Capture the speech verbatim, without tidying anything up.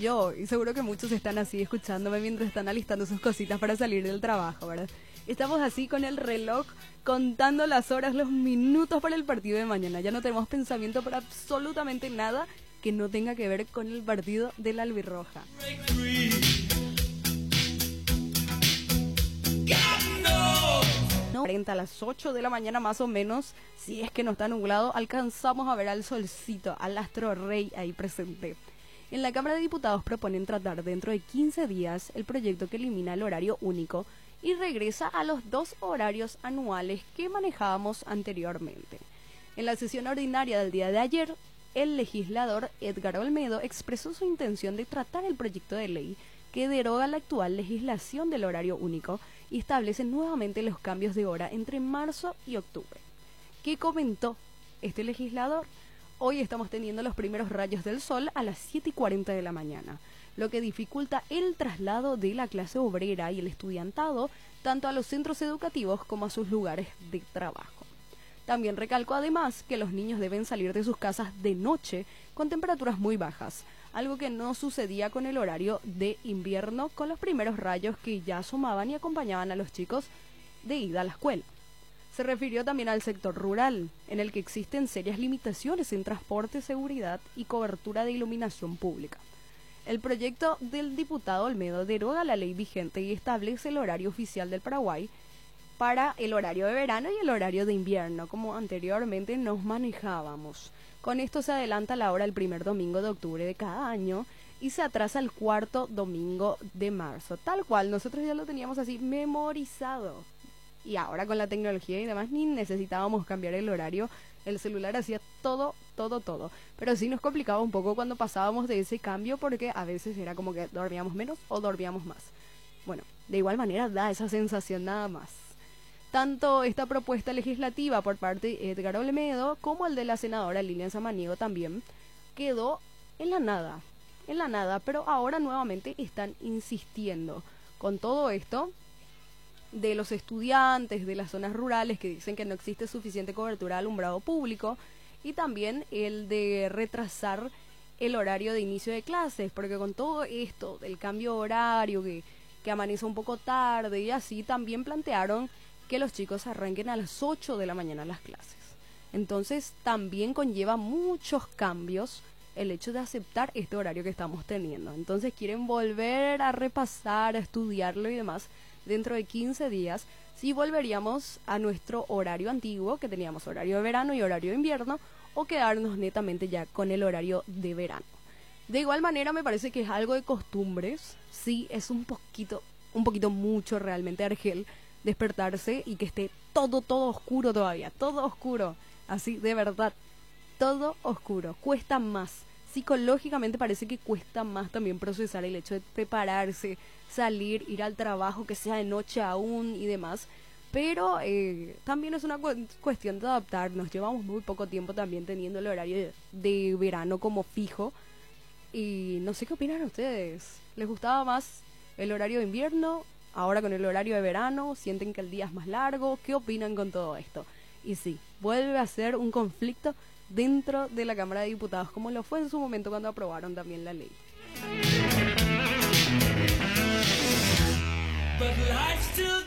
yo, y seguro que muchos están así escuchándome mientras están alistando sus cositas para salir del trabajo, ¿verdad? Estamos así con el reloj, contando las horas, los minutos para el partido de mañana. Ya no tenemos pensamiento para absolutamente nada que no tenga que ver con el partido de la albirroja. A las ocho de la mañana más o menos, si es que no está nublado, alcanzamos a ver al solcito, al astro rey ahí presente. En la Cámara de Diputados proponen tratar dentro de quince días el proyecto que elimina el horario único y regresa a los dos horarios anuales que manejábamos anteriormente. En la sesión ordinaria del día de ayer, el legislador Edgar Olmedo expresó su intención de tratar el proyecto de ley que deroga la actual legislación del horario único y establece nuevamente los cambios de hora entre marzo y octubre. ¿Qué comentó este legislador? Hoy estamos teniendo los primeros rayos del sol a las siete y cuarenta de la mañana, lo que dificulta el traslado de la clase obrera y el estudiantado tanto a los centros educativos como a sus lugares de trabajo. También recalcó además que los niños deben salir de sus casas de noche con temperaturas muy bajas, algo que no sucedía con el horario de invierno con los primeros rayos que ya asomaban y acompañaban a los chicos de ida a la escuela. Se refirió también al sector rural, en el que existen serias limitaciones en transporte, seguridad y cobertura de iluminación pública. El proyecto del diputado Olmedo deroga la ley vigente y establece el horario oficial del Paraguay para el horario de verano y el horario de invierno, como anteriormente nos manejábamos. Con esto se adelanta la hora el primer domingo de octubre de cada año y se atrasa el cuarto domingo de marzo. Tal cual, nosotros ya lo teníamos así memorizado. Y ahora con la tecnología y demás ni necesitábamos cambiar el horario. El celular hacía todo, todo, todo. Pero sí nos complicaba un poco cuando pasábamos de ese cambio porque a veces era como que dormíamos menos o dormíamos más. Bueno, de igual manera da esa sensación nada más. Tanto esta propuesta legislativa por parte de Edgar Olmedo como el de la senadora Lilian Samaniego también quedó en la nada, en la nada, pero ahora nuevamente están insistiendo con todo esto de los estudiantes de las zonas rurales que dicen que no existe suficiente cobertura de alumbrado público y también el de retrasar el horario de inicio de clases, porque con todo esto del cambio horario que, que amanece un poco tarde y así también plantearon que los chicos arranquen a las ocho de la mañana las clases. Entonces también conlleva muchos cambios el hecho de aceptar este horario que estamos teniendo. Entonces quieren volver a repasar, a estudiarlo y demás dentro de quince días, si volveríamos a nuestro horario antiguo, que teníamos horario de verano y horario de invierno, o quedarnos netamente ya con el horario de verano. De igual manera me parece que es algo de costumbres, sí, es un poquito, un poquito mucho realmente, Argel, despertarse y que esté todo, todo oscuro todavía, todo oscuro, así de verdad, todo oscuro, cuesta más, psicológicamente parece que cuesta más también procesar el hecho de prepararse, salir, ir al trabajo, que sea de noche aún y demás, pero eh, también es una cu- cuestión de adaptarnos, llevamos muy poco tiempo también teniendo el horario de, de verano como fijo, y no sé qué opinan ustedes, ¿les gustaba más el horario de invierno? Ahora con el horario de verano, ¿sienten que el día es más largo? ¿Qué opinan con todo esto? Y sí, vuelve a ser un conflicto dentro de la Cámara de Diputados, como lo fue en su momento cuando aprobaron también la ley.